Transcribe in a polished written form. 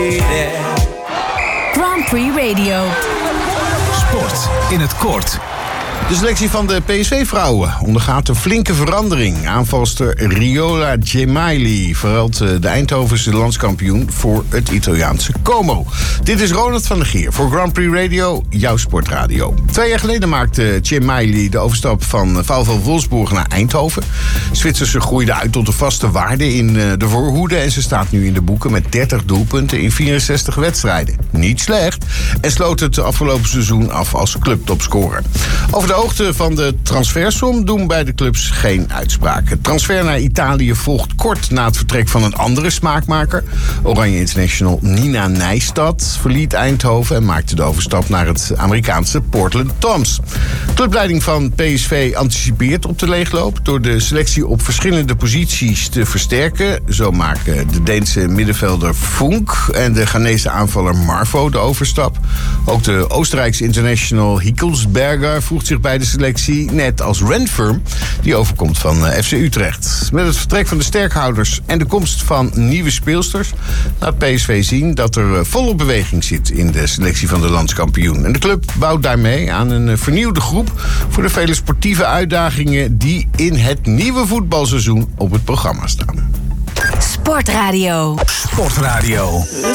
Grand Prix Radio. Sport in het kort. De selectie van de PSV-vrouwen ondergaat een flinke verandering. Aanvalster Riola Gemayli verruilt de Eindhovense landskampioen voor het Italiaanse Como. Dit is Ronald van der Geer voor Grand Prix Radio, jouw sportradio. 2 jaar geleden maakte Gemayli de overstap van VfL Wolfsburg naar Eindhoven. Zwitserse groeide uit tot een vaste waarde in de voorhoede en ze staat nu in de boeken met 30 doelpunten in 64 wedstrijden. Niet slecht. En sloot het afgelopen seizoen af als clubtopscorer. Over de hoogte van de transfersom doen beide clubs geen uitspraak. Het transfer naar Italië volgt kort na het vertrek van een andere smaakmaker. Oranje International Nina Nijstad verliet Eindhoven en maakte de overstap naar het Amerikaanse Portland Toms. Clubleiding van PSV anticipeert op de leegloop door de selectie op verschillende posities te versterken. Zo maken de Deense middenvelder Funk en de Ghanese aanvaller Marvo de overstap. Ook de Oostenrijkse international Hickelsberger voegt zich bij de selectie, net als Renfirm, die overkomt van FC Utrecht. Met het vertrek van de sterkhouders en de komst van nieuwe speelsters laat PSV zien dat er volop beweging zit in de selectie van de landskampioen. En de club bouwt daarmee aan een vernieuwde groep voor de vele sportieve uitdagingen die in het nieuwe voetbalseizoen op het programma staan. Sportradio. Sportradio.